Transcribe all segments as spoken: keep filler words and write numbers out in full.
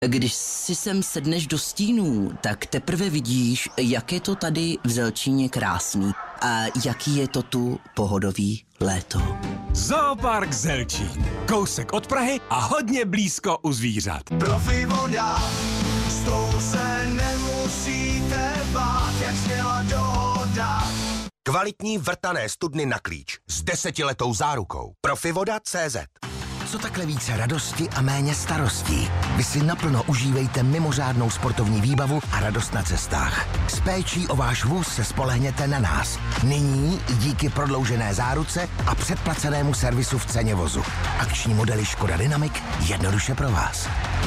Když si sem sedneš do stínů, tak teprve vidíš, jak je to tady v Zelčíně krásný a jaký je to tu pohodový léto. Zoopark Zelčín. Kousek od Prahy a hodně blízko u zvířat. Profi voda, s tou se nemusíte bát, jak sněla dohoda. Kvalitní vrtané studny na klíč s desetiletou zárukou. Profivoda tečka cé zet. Co takhle více radosti a méně starostí? Vy si naplno užívejte mimořádnou sportovní výbavu a radost na cestách. S péčí o váš vůz se spolehněte na nás. Nyní i díky prodloužené záruce a předplacenému servisu v ceně vozu. Akční modely Škoda Dynamic jednoduše pro vás.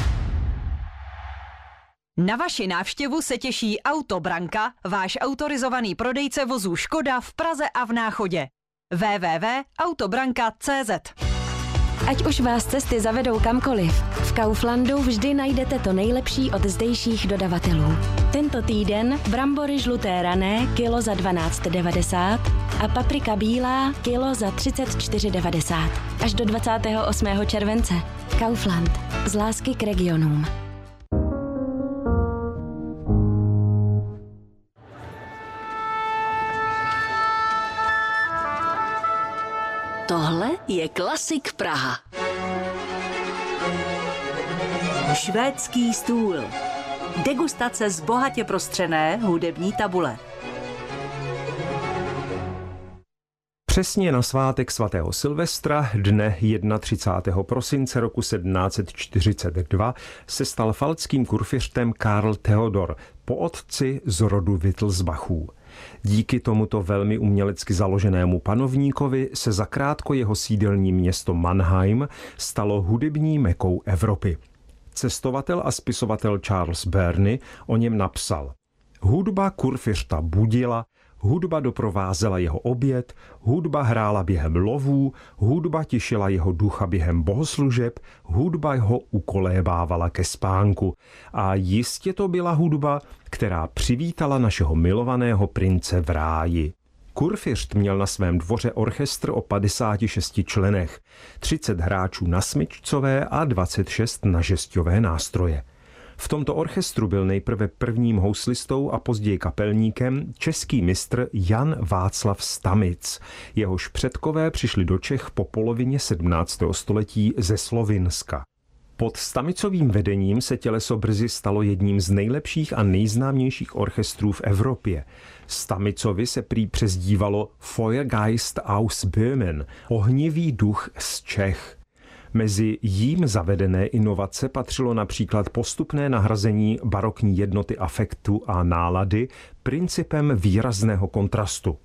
Na vaši návštěvu se těší Autobranka, váš autorizovaný prodejce vozů Škoda v Praze a v Náchodě. w w w tečka autobranka tečka cé zet. Ať už vás cesty zavedou kamkoliv, v Kauflandu vždy najdete to nejlepší od zdejších dodavatelů. Tento týden brambory žluté rané kilo za dvanáct devadesát a paprika bílá kilo za třicet čtyři devadesát. Až do dvacátého osmého července. Kaufland. Z lásky k regionům. Tohle je Klasik Praha. Švédský stůl. Degustace z bohatě prostřené hudební tabule. Přesně na svátek svatého Silvestra, dne třicátého prvního prosince roku sedmnáct set čtyřicet dva, se stal falckým kurfiřtem Karl Theodor, po otci z rodu Wittelsbachů. Díky tomuto velmi umělecky založenému panovníkovi se zakrátko jeho sídelní město Mannheim stalo hudební mekou Evropy. Cestovatel a spisovatel Charles Burney o něm napsal: hudba kurfiřta budila, hudba doprovázela jeho oběd, hudba hrála během lovů, hudba těšila jeho ducha během bohoslužeb, hudba ho ukolébávala ke spánku. A jistě to byla hudba, která přivítala našeho milovaného prince v ráji. Kurfiřt měl na svém dvoře orchestr o padesáti šesti členech, třicet hráčů na smyčcové a dvacet šest na žesťové nástroje. V tomto orchestru byl nejprve prvním houslistou a později kapelníkem český mistr Jan Václav Stamic. Jehož předkové přišli do Čech po polovině sedmnáctého století ze Slovinska. Pod Stamicovým vedením se těleso brzy stalo jedním z nejlepších a nejznámějších orchestrů v Evropě. Stamicovi se prý přezdívalo Feuergeist aus Böhmen, ohnivý duch z Čech. Mezi jím zavedené inovace patřilo například postupné nahrazení barokní jednoty afektu a nálady principem výrazného kontrastu.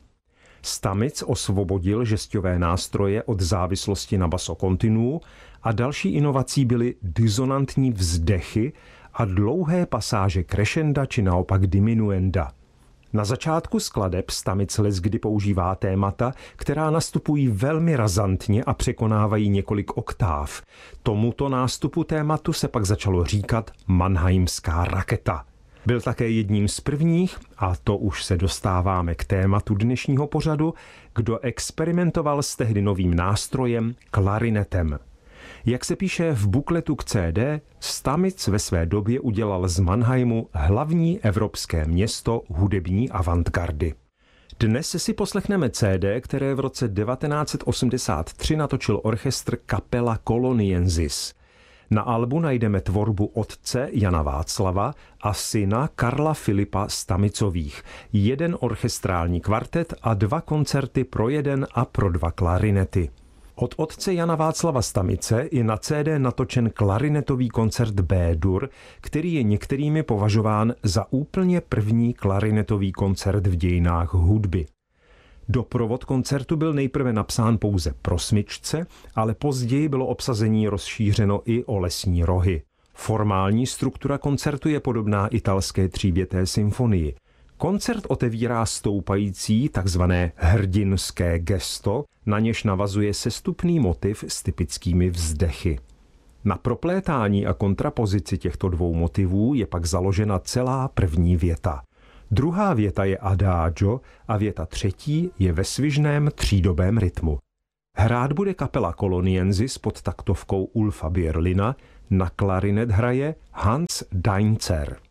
Stamic osvobodil žesťové nástroje od závislosti na basso continuo a další inovací byly disonantní vzdechy a dlouhé pasáže crescenda či naopak diminuenda. Na začátku skladeb Stamic leckdy používá témata, která nastupují velmi razantně a překonávají několik oktáv. Tomuto nástupu tématu se pak začalo říkat Mannheimská raketa. Byl také jedním z prvních, a to už se dostáváme k tématu dnešního pořadu, kdo experimentoval s tehdy novým nástrojem klarinetem. Jak se píše v bukletu k cé dé, Stamic ve své době udělal z Mannheimu hlavní evropské město hudební avantgardy. Dnes si poslechneme cé dé, které v roce devatenáct set osmdesát tři natočil orchestr Capella Coloniensis. Na albu najdeme tvorbu otce Jana Václava a syna Karla Filipa Stamicových, jeden orchestrální kvartet a dva koncerty pro jeden a pro dva klarinety. Od otce Jana Václava Stamice je na cé dé natočen klarinetový koncert B-dur, který je některými považován za úplně první klarinetový koncert v dějinách hudby. Doprovod koncertu byl nejprve napsán pouze pro smyčce, ale později bylo obsazení rozšířeno i o lesní rohy. Formální struktura koncertu je podobná italské třívěté symfonii. Koncert otevírá stoupající takzvané hrdinské gesto, na něž navazuje sestupný motiv s typickými vzdechy. Na proplétání a kontrapozici těchto dvou motivů je pak založena celá první věta. Druhá věta je adagio a věta třetí je ve svižném třídobém rytmu. Hrát bude kapela Coloniensis pod taktovkou Ulfa Bierlina, Na klarinet hraje Hans Dainzer.